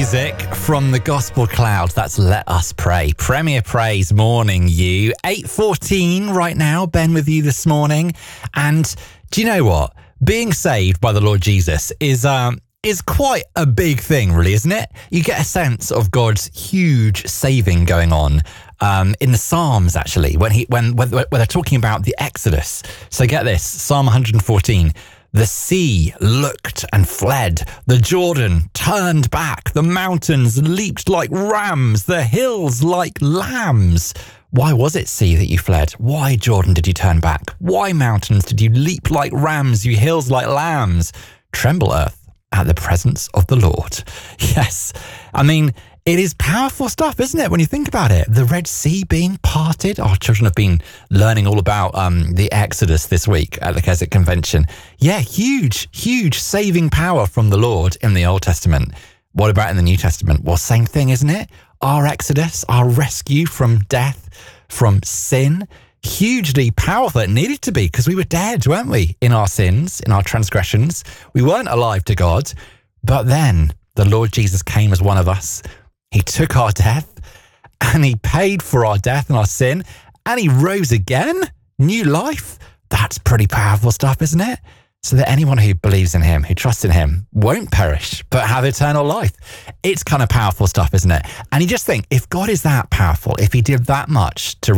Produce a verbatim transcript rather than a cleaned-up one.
music from the Gospel Cloud. That's Let Us Pray. Premier Praise morning, you. eight fourteen right now. Ben with you this morning. And do you know what? Being saved by the Lord Jesus is um is quite a big thing, really, isn't it? You get a sense of God's huge saving going on um, in the Psalms, actually, when he when, when when they're talking about the Exodus. So get this, Psalm one fourteen. The sea looked and fled. The Jordan turned back. The mountains leaped like rams. The hills like lambs. Why was it, sea, that you fled? Why, Jordan, did you turn back? Why, mountains, did you leap like rams, you hills like lambs? Tremble, earth, at the presence of the Lord. Yes, I mean, it is powerful stuff, isn't it, when you think about it? The Red Sea being parted. Our children have been learning all about um, the Exodus this week at the Keswick Convention. Yeah, huge, huge saving power from the Lord in the Old Testament. What about in the New Testament? Well, same thing, isn't it? Our Exodus, our rescue from death, from sin, hugely powerful. It needed to be, because we were dead, weren't we? In our sins, in our transgressions. We weren't alive to God. But then the Lord Jesus came as one of us. He took our death and he paid for our death and our sin, and he rose again. New life. That's pretty powerful stuff, isn't it? So that anyone who believes in him, who trusts in him, won't perish, but have eternal life. It's kind of powerful stuff, isn't it? And you just think, if God is that powerful, if he did that much to